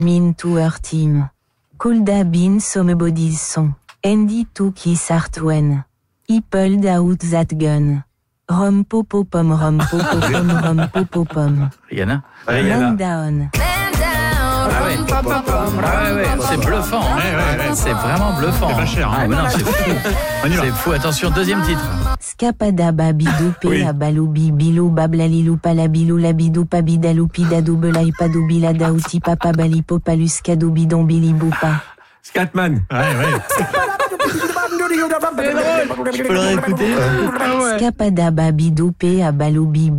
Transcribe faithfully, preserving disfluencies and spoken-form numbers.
Mean to her team. Coulda been somebody's son. Andy took his heart when he pulled out that gun. Rom popo pom rom popo pom rom popo pom. Rihanna. Man down. Ah ouais. Ah ouais, c'est bluffant. Hein. Ouais, ouais, ouais. C'est vraiment bluffant. C'est pas cher. Hein. Ah, mais non, c'est fou. On y va. C'est fou. Attention, deuxième titre. Scapada babidou pe Oui. abalou bibilou bablalilou palabilou labidou pabidalou pidadou belai padou biladaouti papa balipo palus cadou bidon biliboupa. Scatman. Ouais, ouais. Je peux le réécouter. Scapada babidou pe abalou bibi.